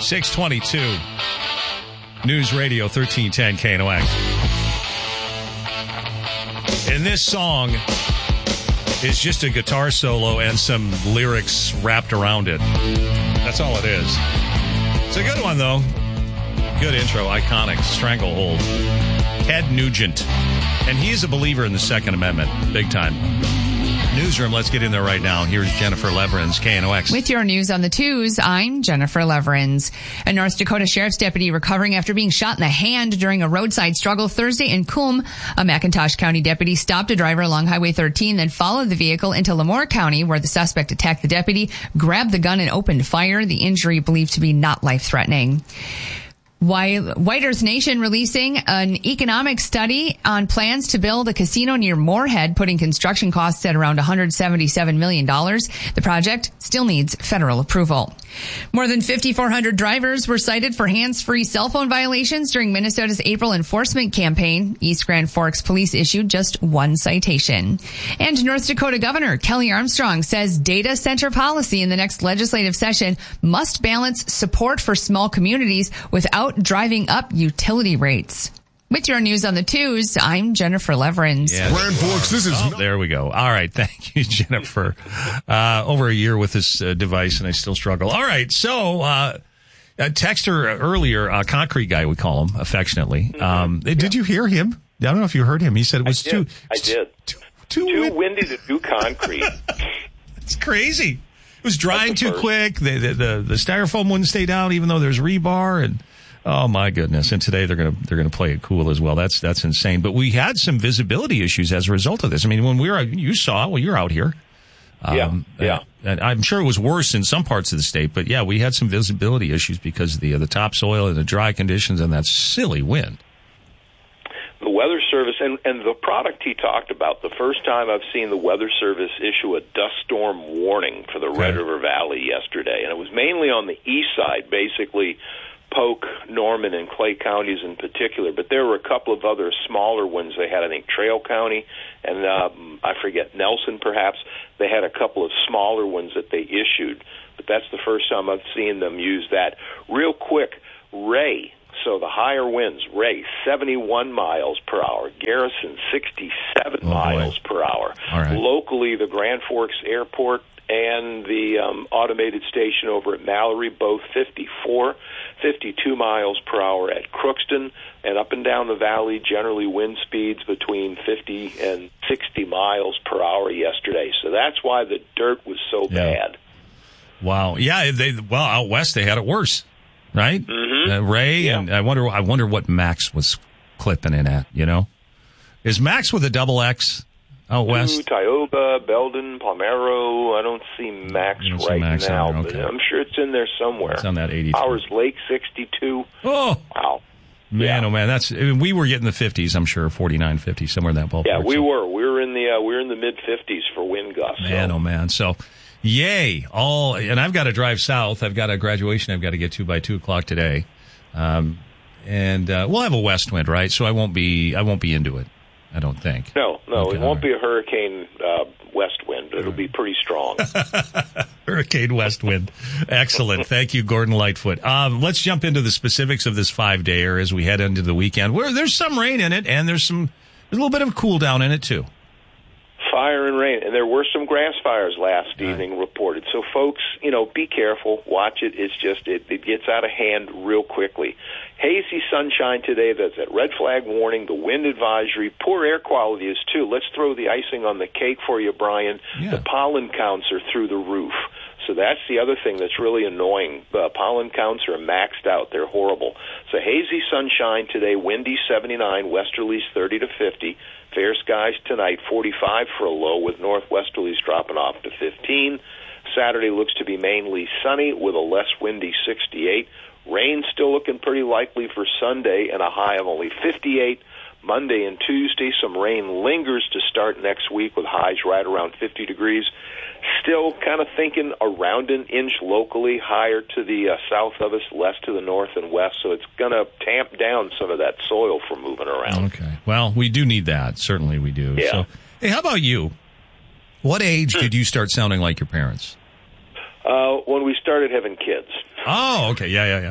622. News Radio 1310 KNOX. And this song is just a guitar solo and some lyrics wrapped around it. That's all it is. It's a good one, though. Good intro, iconic, Stranglehold. Ted Nugent. And he's a believer in the Second Amendment, big time. Newsroom, let's get in there right now. Here's Jennifer Leverins, KNOX. With your news on the twos, I'm Jennifer Leverins. A North Dakota sheriff's deputy recovering after being shot in the hand during a roadside struggle Thursday in Coombe. A McIntosh County deputy stopped a driver along Highway 13, then followed the vehicle into Lemoore County, where the suspect attacked the deputy, grabbed the gun, and opened fire. The injury believed to be not life-threatening. White Earth Nation releasing an economic study on plans to build a casino near Moorhead, putting construction costs at around $177 million. The project still needs federal approval. More than 5,400 drivers were cited for hands-free cell phone violations during Minnesota's April enforcement campaign. East Grand Forks police issued just one citation. And North Dakota Governor Kelly Armstrong says data center policy in the next legislative session must balance support for small communities without driving up utility rates. With your news on the twos, I'm Jennifer Leverins. Yes. Grand Forks, this is... there we go. All right. Thank you, Jennifer. Over a year with this device, and I still struggle. All right. So, a texter earlier, Concrete Guy, we call him affectionately. Did you hear him? I don't know if you heard him. He said it was I did. Too windy to do concrete. It's crazy. It was drying too quick. The styrofoam wouldn't stay down, even though there's rebar, and oh my goodness! And today they're gonna play it cool as well. That's insane. But we had some visibility issues as a result of this. I mean, when you saw it, well, you're out here. Yeah. And I'm sure it was worse in some parts of the state, but yeah, we had some visibility issues because of the topsoil and the dry conditions and that silly wind. The Weather Service and the product he talked about, the first time I've seen the Weather Service issue a dust storm warning for the Red River Valley yesterday, and it was mainly on the east side, basically Polk, Norman, and Clay counties in particular, but there were a couple of other smaller ones. They had, I think, Trail County, and I forget, Nelson perhaps. They had a couple of smaller ones that they issued, but that's the first time I've seen them use that. Real quick, Ray, so the higher winds, Ray, 71 miles per hour, Garrison, 67 miles per hour. All right. Locally, the Grand Forks Airport and the automated station over at Mallory, both 54, 52 miles per hour at Crookston, and up and down the valley, generally wind speeds between 50 and 60 miles per hour yesterday. So that's why the dirt was so bad. Wow. Yeah, out west they had it worse, right? Mm-hmm. Ray, and I wonder what Max was clipping in at, you know? Is Max with a double X out west? Tioga, Belden, Palmero. I don't see Max now, okay. But I'm sure it's in there somewhere. It's on that 82. Powers Lake, 62. Oh! Wow. Man, oh man, we were getting the 50s, I'm sure, 49, 50, somewhere in that ballpark. Yeah, we were. We were in the mid-50s for wind gusts. Man, oh man. So, yay. And I've got to drive south. I've got a graduation I've got to get to by 2 o'clock today. And we'll have a west wind, right? So I won't be into it, I don't think. No, okay, it won't be a hurricane west wind. It'll be pretty strong. Hurricane west wind. Excellent. Thank you, Gordon Lightfoot. Let's jump into the specifics of this 5-dayer as we head into the weekend, where there's some rain in it, and there's a little bit of cool down in it, too. Fire and rain, and there were some grass fires last evening reported. So, folks, be careful. Watch it. It's just it gets out of hand real quickly. Hazy sunshine today. That's that red flag warning. The wind advisory. Poor air quality is too. Let's throw the icing on the cake for you, Brian. Yeah. The pollen counts are through the roof. So that's the other thing that's really annoying. Pollen counts are maxed out. They're horrible. So hazy sunshine today, windy 79, westerlies 30 to 50. Fair skies tonight, 45 for a low, with northwesterlies dropping off to 15. Saturday looks to be mainly sunny with a less windy 68. Rain still looking pretty likely for Sunday and a high of only 58. Monday and Tuesday, some rain lingers to start next week with highs right around 50 degrees. Still kind of thinking around an inch locally, higher to the south of us, less to the north and west. So it's going to tamp down some of that soil from moving around. Okay. Well, we do need that. Certainly we do. Yeah. So, hey, how about you? What age did you start sounding like your parents? When we started having kids. Oh, okay. Yeah.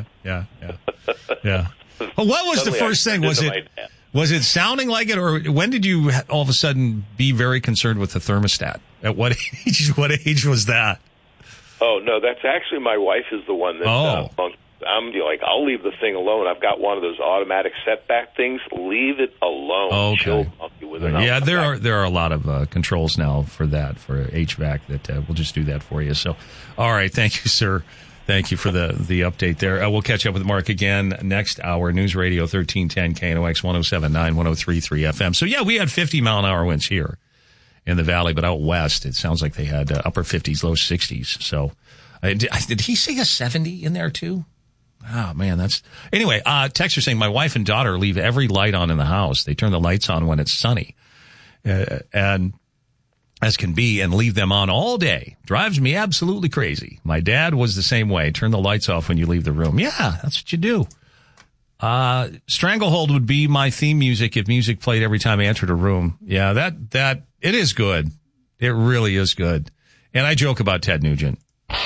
Well, what was the first thing? Was it sounding like it, or when did you all of a sudden be very concerned with the thermostat? At what age? What age was that? Oh, no, that's actually my wife is the one that I'm like, I'll leave the thing alone. I've got one of those automatic setback things. Leave it alone. Okay. She'll help you with it. Yeah, there are a lot of controls now for that, for HVAC, that will just do that for you. So, all right, thank you, sir. Thank you for the update there. We'll catch up with Mark again next hour. News Radio 1310 KNOX 107.9, 103.3 FM. So, yeah, we had 50-mile-an-hour winds here in the valley, but out west, it sounds like they had upper 50s, low 60s. So, did he say a 70 in there, too? Oh, man, anyway, texts are saying my wife and daughter leave every light on in the house. They turn the lights on when it's sunny, and as can be, and leave them on all day. Drives me absolutely crazy. My dad was the same way. Turn the lights off when you leave the room. Yeah, that's what you do. Stranglehold would be my theme music if music played every time I entered a room. Yeah, that it is good. It really is good. And I joke about Ted Nugent.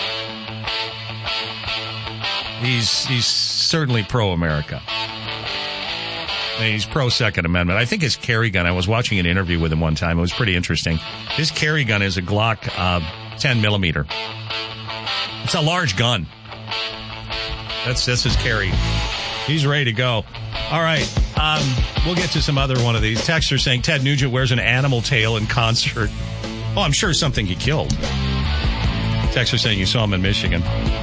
He's certainly pro-America. He's pro-Second Amendment. I think his carry gun, I was watching an interview with him one time. It was pretty interesting. His carry gun is a Glock 10 millimeter. It's a large gun. That's his carry. He's ready to go. All right. We'll get to some other one of these. Texters saying Ted Nugent wears an animal tail in concert. Oh, I'm sure something he killed. Texter saying you saw him in Michigan.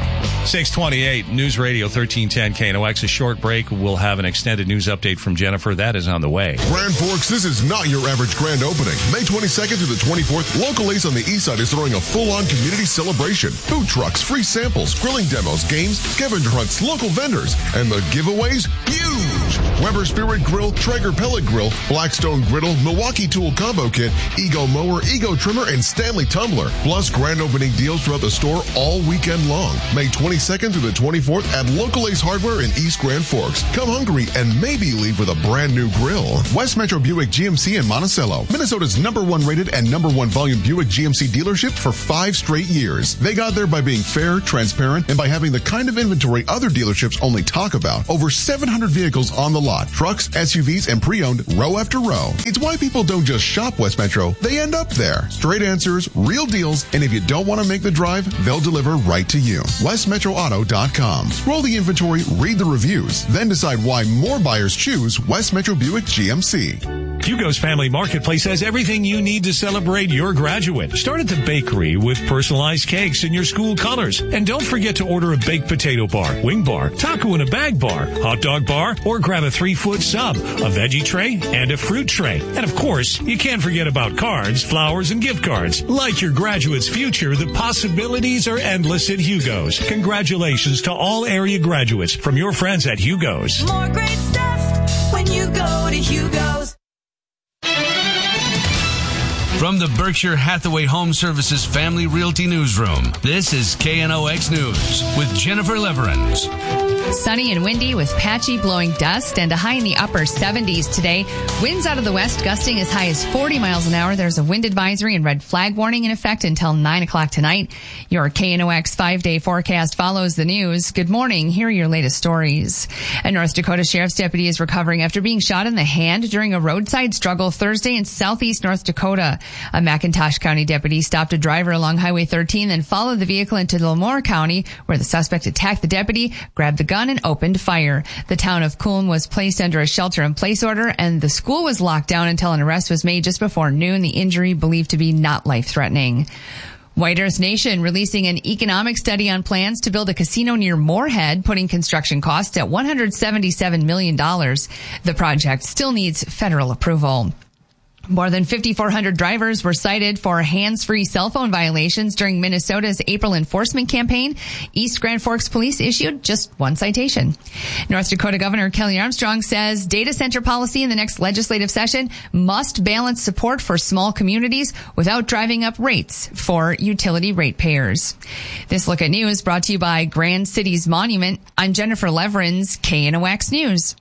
628 News Radio 1310 KNOX. A short break. We'll have an extended news update from Jennifer. That is on the way. Grand Forks, this is not your average grand opening. May 22nd to the 24th, Local Ace on the east side is throwing a full-on community celebration. Food trucks, free samples, grilling demos, games, scavenger hunts, local vendors, and the giveaways, huge! Weber Spirit Grill, Traeger Pellet Grill, Blackstone Griddle, Milwaukee Tool Combo Kit, Ego Mower, Ego Trimmer, and Stanley Tumbler. Plus grand opening deals throughout the store all weekend long. May 22nd through the 24th at Local Ace Hardware in East Grand Forks. Come hungry and maybe leave with a brand new grill. West Metro Buick GMC in Monticello, Minnesota's #1 rated and #1 volume Buick GMC dealership for 5 straight years. They got there by being fair, transparent, and by having the kind of inventory other dealerships only talk about. Over 700 vehicles on the lot. Trucks, SUVs, and pre-owned row after row. It's why people don't just shop West Metro. They end up there. Straight answers, real deals, and if you don't want to make the drive, they'll deliver right to you. WestMetroAuto.com. Scroll the inventory, read the reviews, then decide why more buyers choose West Metro Buick GMC. Hugo's Family Marketplace has everything you need to celebrate your graduate. Start at the bakery with personalized cakes in your school colors. And don't forget to order a baked potato bar, wing bar, taco in a bag bar, hot dog bar, or grab a 3-foot sub, a veggie tray, and a fruit tray. And of course, you can't forget about cards, flowers, and gift cards. Like your graduate's future, the possibilities are endless at Hugo's. Congratulations to all area graduates from your friends at Hugo's. More great stuff when you go to Hugo's. From the Berkshire Hathaway Home Services Family Realty Newsroom, this is KNOX News with Jennifer Leverins. Sunny and windy with patchy blowing dust and a high in the upper 70s today. Winds out of the west gusting as high as 40 miles an hour. There's a wind advisory and red flag warning in effect until 9 o'clock tonight. Your KNOX 5-day forecast follows the news. Good morning. Here are your latest stories. A North Dakota sheriff's deputy is recovering after being shot in the hand during a roadside struggle Thursday in southeast North Dakota. A McIntosh County deputy stopped a driver along Highway 13, then followed the vehicle into Lemoore County, where the suspect attacked the deputy, grabbed the gun, and opened fire. The town of Kulm was placed under a shelter-in-place order, and the school was locked down until an arrest was made just before noon. The injury believed to be not life-threatening. White Earth Nation releasing an economic study on plans to build a casino near Moorhead, putting construction costs at $177 million. The project still needs federal approval. More than 5,400 drivers were cited for hands-free cell phone violations during Minnesota's April enforcement campaign. East Grand Forks Police issued just one citation. North Dakota Governor Kelly Armstrong says data center policy in the next legislative session must balance support for small communities without driving up rates for utility ratepayers. This Look at News brought to you by Grand Cities Monument. I'm Jennifer Leverins, KNOX News.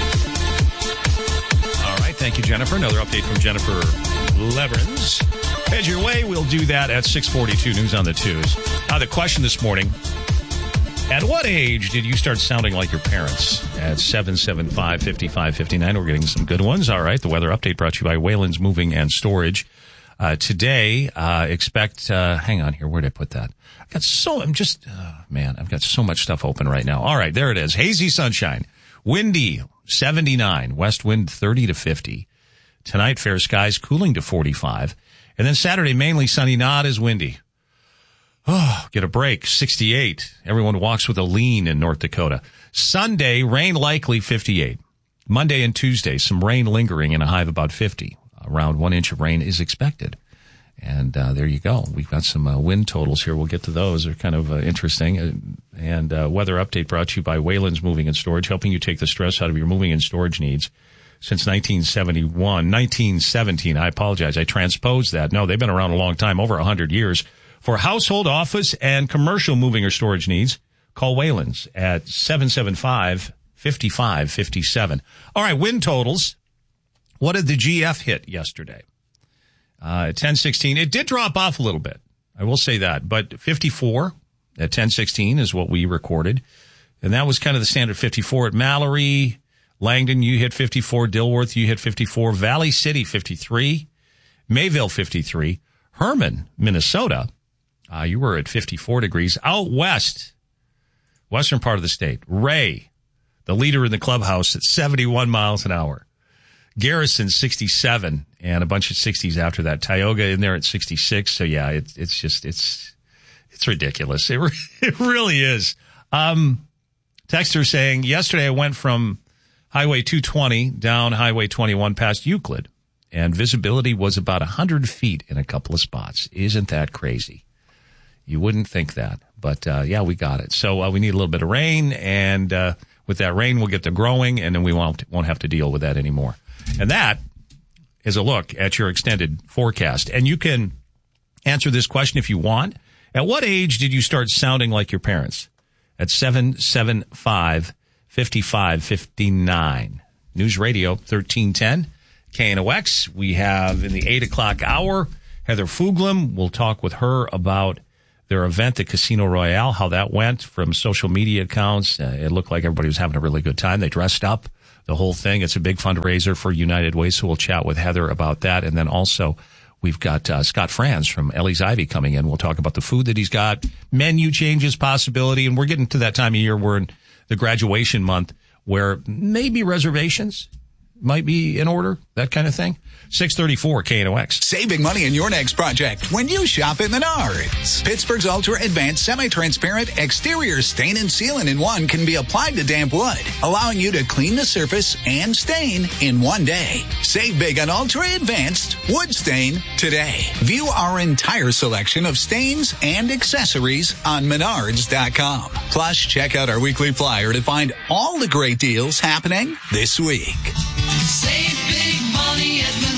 Thank you, Jennifer. Another update from Jennifer Leverins. Head your way. We'll do that at 6:42 News on the Twos. The question this morning, at what age did you start sounding like your parents? At 775-5559, we're getting some good ones. All right, the weather update brought to you by Wayland's Moving and Storage. Today, expect, hang on here, where did I put that? I've got so much stuff open right now. All right, there it is. Hazy sunshine. Windy, 79. West wind, 30 to 50. Tonight, fair skies, cooling to 45. And then Saturday, mainly sunny, not as windy. Oh, get a break, 68. Everyone walks with a lean in North Dakota. Sunday, rain likely, 58. Monday and Tuesday, some rain lingering and a high of about 50. Around 1 inch of rain is expected. And there you go. We've got some wind totals here. We'll get to those. They're kind of interesting. And weather update brought to you by Wayland's Moving and Storage, helping you take the stress out of your moving and storage needs. Since 1917, I apologize, I transposed that. No, they've been around a long time, over 100 years. For household, office, and commercial moving or storage needs, call Wayland's at 775-5557. All right, wind totals. What did the GF hit yesterday? At 10:16, it did drop off a little bit. I will say that. But 54 at 10:16 is what we recorded. And that was kind of the standard 54 at Mallory. Langdon, you hit 54. Dilworth, you hit 54. Valley City, 53. Mayville, 53. Herman, Minnesota, you were at 54 degrees. Out west, western part of the state, Ray, the leader in the clubhouse, at 71 miles an hour. Garrison, 67, and a bunch of 60s after that. Tioga in there at 66. So, yeah, it's ridiculous. It really is. Texter saying, yesterday I went from Highway 220 down Highway 21 past Euclid, and visibility was about 100 feet in a couple of spots. Isn't that crazy? You wouldn't think that, but yeah, we got it. So we need a little bit of rain, and with that rain, we'll get the growing, and then we won't have to deal with that anymore. And that is a look at your extended forecast. And you can answer this question if you want. At what age did you start sounding like your parents? At 775-5559. News Radio 1310, KNOX. We have in the 8 o'clock hour, Heather Fuglam. We'll talk with her about their event at Casino Royale, how that went from social media accounts. It looked like everybody was having a really good time. They dressed up, the whole thing. It's a big fundraiser for United Way, so we'll chat with Heather about that. And then also, we've got Scott Franz from Ellie's Ivy coming in. We'll talk about the food that he's got, menu changes possibility, and we're getting to that time of year. We're in the graduation month where maybe reservations might be in order, that kind of thing. 634 KNOX. Save big money in your next project when you shop at Menards. Pittsburgh's Ultra Advanced Semi-Transparent Exterior Stain and Seal-in-1 can be applied to damp wood, allowing you to clean the surface and stain in one day. Save big on Ultra Advanced Wood Stain today. View our entire selection of stains and accessories on Menards.com. Plus, check out our weekly flyer to find all the great deals happening this week. Save big money at Menards.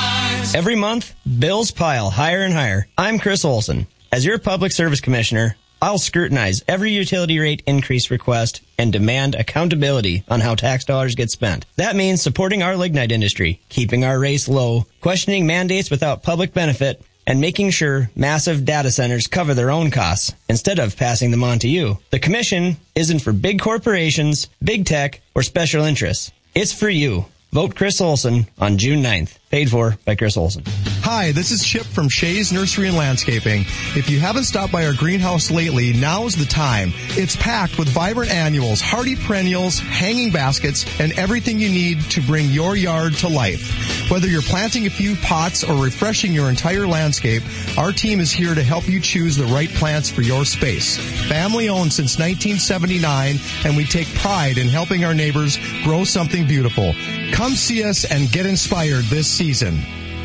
Every month, bills pile higher and higher. I'm Chris Olson. As your Public Service Commissioner, I'll scrutinize every utility rate increase request and demand accountability on how tax dollars get spent. That means supporting our lignite industry, keeping our rates low, questioning mandates without public benefit, and making sure massive data centers cover their own costs instead of passing them on to you. The Commission isn't for big corporations, big tech, or special interests. It's for you. Vote Chris Olson on June 9th. Paid for by Chris Olson. Hi, this is Chip from Shays Nursery and Landscaping. If you haven't stopped by our greenhouse lately, now's the time. It's packed with vibrant annuals, hardy perennials, hanging baskets, and everything you need to bring your yard to life. Whether you're planting a few pots or refreshing your entire landscape, our team is here to help you choose the right plants for your space. Family owned since 1979, and we take pride in helping our neighbors grow something beautiful. Come see us and get inspired this season.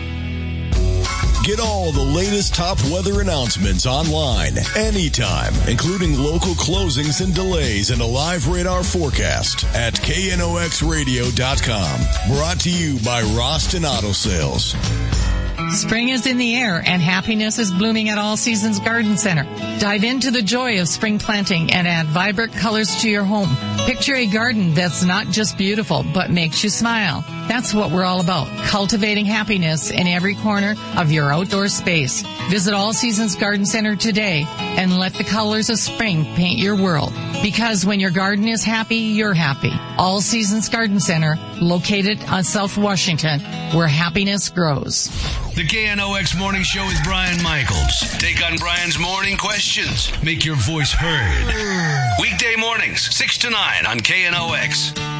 Get all the latest top weather announcements online anytime, including local closings and delays and a live radar forecast at knoxradio.com. Brought to you by Roston Auto Sales. Spring is in the air and happiness is blooming at All Seasons Garden Center. Dive into the joy of spring planting and add vibrant colors to your home. Picture a garden that's not just beautiful, but makes you smile. That's what we're all about, cultivating happiness in every corner of your outdoor space. Visit All Seasons Garden Center today and let the colors of spring paint your world. Because when your garden is happy, you're happy. All Seasons Garden Center, located on South Washington, where happiness grows. The KNOX Morning Show with Brian Michaels. Take on Brian's morning questions. Make your voice heard. Weekday mornings, 6 to 9 on KNOX.